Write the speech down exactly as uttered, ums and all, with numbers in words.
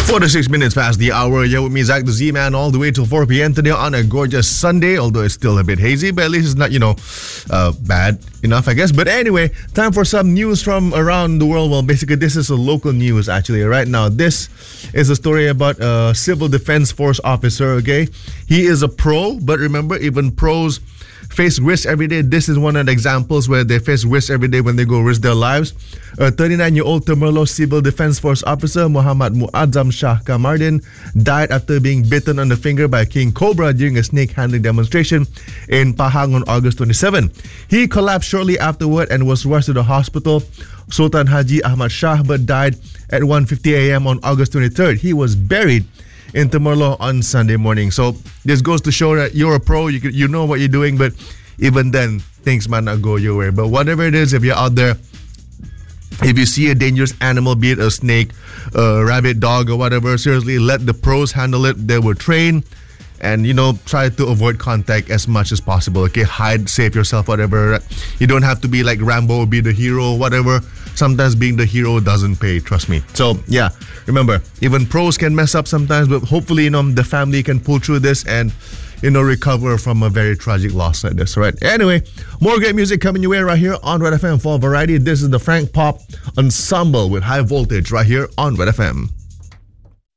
forty-six minutes past the hour. You're with me, Zach the Z-Man, all the way till four p.m. today on a gorgeous Sunday, although it's still a bit hazy, but at least it's not, you know, uh, bad enough, I guess. But anyway, time for some news from around the world. Well, basically, this is a local news, actually. Right now, this is a story about a civil defense force officer, okay? He is a pro, but remember, even pros face risk every day. This is one of the examples where they face risk every day when they go risk their lives. A thirty-nine-year-old Temerloh Civil Defense Force officer, Muhammad Muazzam Shah Kamardin, died after being bitten on the finger by a king cobra during a snake handling demonstration in Pahang on August twenty-seventh. He collapsed shortly afterward and was rushed to the hospital, Sultan Haji Ahmad Shah, but died at one fifty a.m. on August twenty-third. He was buried in Temerloh on Sunday morning. So this goes to show that you're a pro, you you know what you're doing, but even then, things might not go your way. But whatever it is, if you're out there, if you see a dangerous animal, be it a snake, a rabbit, dog, or whatever, seriously, let the pros handle it. They were trained. And, you know, try to avoid contact as much as possible. Okay, hide, save yourself, whatever. You don't have to be like Rambo, be the hero, whatever. Sometimes being the hero doesn't pay, trust me. So, yeah, remember, even pros can mess up sometimes, but hopefully, you know, the family can pull through this and, you know, recover from a very tragic loss like this, right? Anyway, more great music coming your way right here on Red F M for Variety. This is the Frank Pop Ensemble with High Voltage right here on Red F M.